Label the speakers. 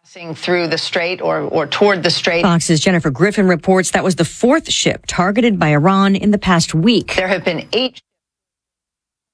Speaker 1: through the strait or toward the strait.
Speaker 2: Fox's Jennifer Griffin reports that was the fourth ship targeted by Iran in the past week.
Speaker 1: There have been 8